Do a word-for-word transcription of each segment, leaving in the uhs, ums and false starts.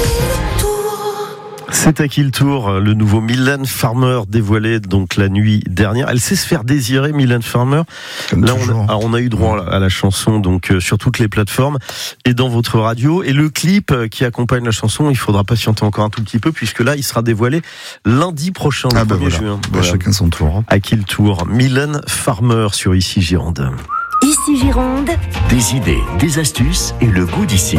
C'est à qui le tour? Le nouveau Mylène Farmer dévoilé donc la nuit dernière. Elle sait se faire désirer, Mylène Farmer. Comme Là, toujours. on a, on a eu droit à la chanson donc euh, sur toutes les plateformes et dans votre radio. Et le clip qui accompagne la chanson, il faudra patienter encore un tout petit peu puisque là, il sera dévoilé lundi prochain, le Ah bah premier voilà. juin. Bah, Voilà. chacun son tour. À qui le tour? Mylène Farmer sur Ici Gironde. Ici Gironde, Des idées, des astuces et le goût d'ici.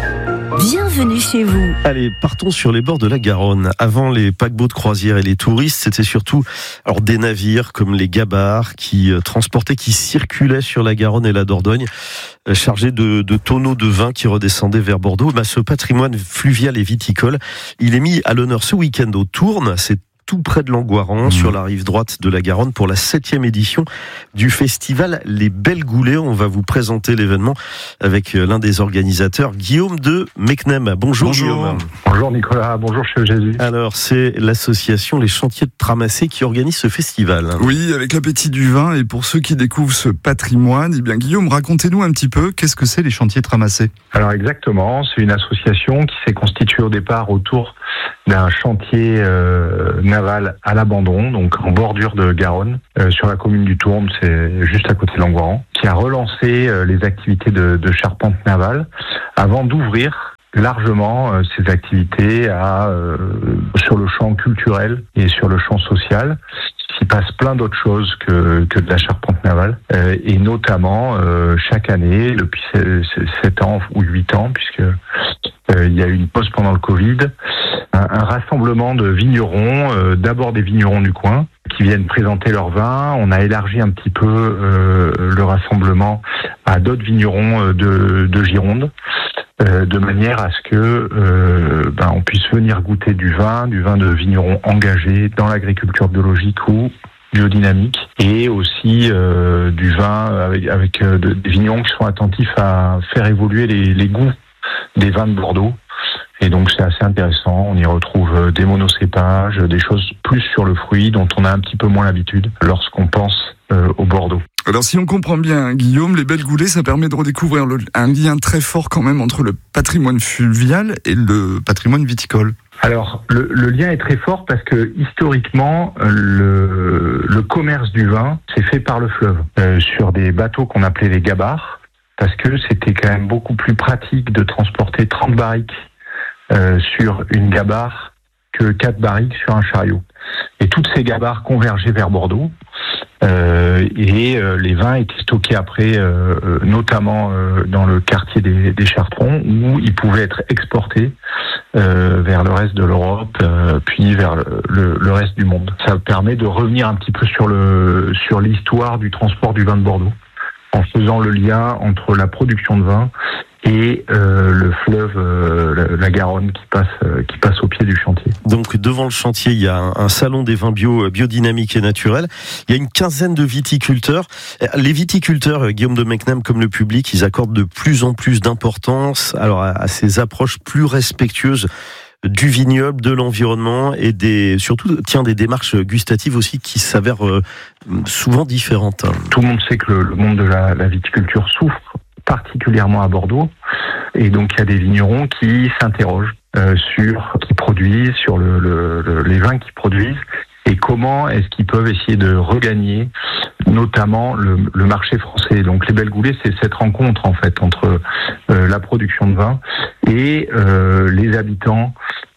bienvenue chez vous. Allez, partons sur les bords de la Garonne. Avant les paquebots de croisière et les touristes, c'était surtout alors des navires comme les gabarres qui euh, transportaient, qui circulaient sur la Garonne et la Dordogne, euh, chargés de, de tonneaux de vin qui redescendaient vers Bordeaux. Bah, ce patrimoine fluvial et viticole, il est mis à l'honneur ce week-end au Tourne. C'est tout près de Langoiran, mmh. sur la rive droite de la Garonne, pour la septième édition du festival Les Belles Goulées. On va vous présenter l'événement avec l'un des organisateurs, Guillaume de Mecnem. Bonjour, Bonjour. Guillaume. Bonjour Nicolas, bonjour Chef Jésus. Alors, c'est l'association Les Chantiers de Tramassé qui organise ce festival. Oui, avec l'appétit du vin. Et pour ceux qui découvrent ce patrimoine, eh bien Guillaume, racontez-nous un petit peu, qu'est-ce que c'est les Chantiers de Tramassé? Alors exactement, c'est une association qui s'est constituée au départ autour d'un chantier euh, naval à l'abandon, donc en bordure de Garonne, euh, sur la commune du Tourne, c'est juste à côté de Langoiran, qui a relancé euh, les activités de, de charpente navale avant d'ouvrir largement euh, ces activités à, euh, sur le champ culturel et sur le champ social. Il passe plein d'autres choses que, que de la charpente navale, euh, et notamment euh, chaque année, depuis sept ans ou huit ans, puisque euh, il y a eu une pause pendant le Covid, un, un rassemblement de vignerons, euh, d'abord des vignerons du coin, qui viennent présenter leur vin. On a élargi un petit peu euh, le rassemblement à d'autres vignerons euh, de, de Gironde, euh, de manière à ce que euh, ben, on puisse venir goûter du vin, du vin de vignerons engagés dans l'agriculture biologique ou biodynamique, et aussi euh, du vin avec, avec euh, de, des vignerons qui sont attentifs à faire évoluer les, les goûts des vins de Bordeaux. Et donc c'est assez intéressant, on y retrouve des monocépages, des choses plus sur le fruit dont on a un petit peu moins l'habitude lorsqu'on pense euh, au Bordeaux. Alors si on comprend bien, Guillaume, les Belles Goulées, ça permet de redécouvrir le, un lien très fort quand même entre le patrimoine fluvial et le patrimoine viticole. Alors le, le lien est très fort parce que historiquement le, le commerce du vin s'est fait par le fleuve, euh, sur des bateaux qu'on appelait les gabarres, parce que c'était quand même beaucoup plus pratique de transporter trente barriques euh, sur une gabarre que quatre barriques sur un chariot. Et toutes ces gabarres convergeaient vers Bordeaux, euh, et euh, les vins étaient stockés après, euh, notamment euh, dans le quartier des, des Chartrons, où ils pouvaient être exportés euh, vers le reste de l'Europe, euh, puis vers le, le, le reste du monde. Ça permet de revenir un petit peu sur le sur l'histoire du transport du vin de Bordeaux, en faisant le lien entre la production de vin et euh, le fleuve, euh, la, la Garonne qui passe, euh, qui passe au pied du chantier. Donc devant le chantier, il y a un, un salon des vins bio, biodynamiques et naturels. Il y a une quinzaine de viticulteurs. Les viticulteurs, Guillaume de Mecnem, comme le public, ils accordent de plus en plus d'importance alors à, à ces approches plus respectueuses du vignoble, de l'environnement et des, surtout, tiens, des démarches gustatives aussi qui s'avèrent euh, souvent différentes. Tout le monde sait que le, le monde de la, la viticulture souffre, particulièrement à Bordeaux, et donc il y a des vignerons qui s'interrogent euh, sur ce qu'ils produisent, sur le, le, le, les vins qu'ils produisent, et comment est-ce qu'ils peuvent essayer de regagner notamment le, le marché français. Donc les Belles Goulées, c'est cette rencontre en fait entre euh, la production de vin et euh, les habitants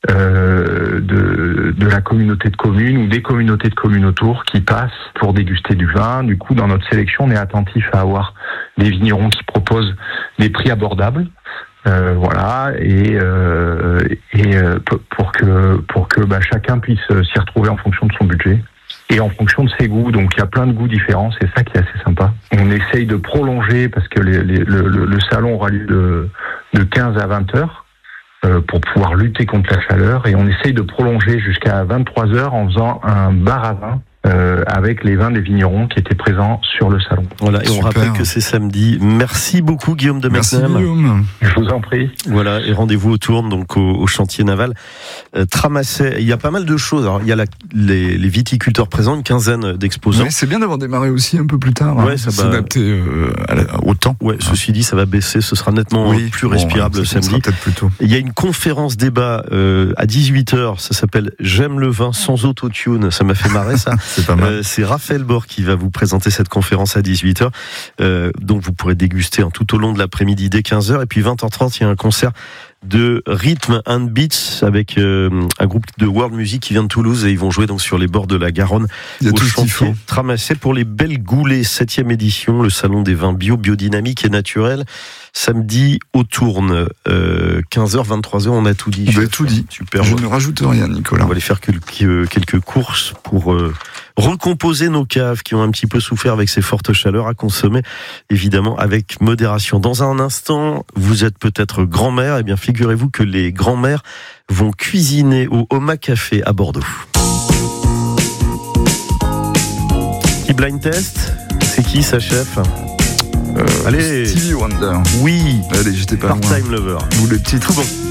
euh, de, de la communauté de communes ou des communautés de communes autour qui passent pour déguster du vin. Du coup, dans notre sélection, on est attentif à avoir des vignerons qui proposent des prix abordables. Euh, voilà, et, euh, et euh, pour que pour que bah, chacun puisse s'y retrouver en fonction de son budget et en fonction de ses goûts. Donc il y a plein de goûts différents, c'est ça qui est assez sympa. On essaye de prolonger parce que les, les, le, le salon aura lieu de, de quinze à vingt heures euh, pour pouvoir lutter contre la chaleur, et on essaye de prolonger jusqu'à vingt-trois heures en faisant un bar à vin euh, avec les vins des vignerons qui étaient présents sur le salon. Voilà, et Super. on rappelle que c'est samedi. Merci beaucoup Guillaume de Merci Metnem. Guillaume. Je vous en prie. Voilà, et rendez-vous au Tourne, donc au, au chantier naval euh, Tramasset. Il y a pas mal de choses. Alors, il y a la, les, les viticulteurs présents, une quinzaine d'exposants. Ouais, c'est bien d'avoir démarré aussi un peu plus tard. Ouais, hein, ça va- s'adapter euh, à la- au temps. Ouais, ceci dit, ça va baisser, ce sera nettement Oui, plus bon, respirable ouais, le ça sera samedi. peut-être plus tôt. Il y a une conférence débat euh, à dix-huit heures, ça s'appelle J'aime le vin sans autotune, ça m'a fait marrer ça. C'est pas mal. Euh, c'est Raphaël Bord qui va vous présenter cette conférence à dix-huit heures. Euh, donc vous pourrez déguster hein, tout au long de l'après-midi dès quinze heures. Et puis vingt heures trente, il y a un concert de Rhythm and Beats avec euh, un groupe de world music qui vient de Toulouse et ils vont jouer donc sur les bords de la Garonne Il y a au tout ce qu'il chantier faut. Tramasset pour les Belles Goulées, septième édition, le salon des vins bio, biodynamiques et naturels. Samedi au Tourne, euh, quinze heures, vingt-trois heures, on a tout dit. Vous avez chef. tout dit. Super. Je ne rajoute rien, Nicolas. On va aller faire quelques, quelques courses pour euh, recomposer nos caves qui ont un petit peu souffert avec ces fortes chaleurs, à consommer évidemment avec modération. Dans un instant, vous êtes peut-être grand-mère, et bien figurez-vous que les grands-mères vont cuisiner au Homa Café à Bordeaux. Qui blind test? C'est qui sa chef? Euh, Allez. Stevie Wonder. Oui, Allez, j'étais pas loin. part-time lover. Vous les titres. Tout bon.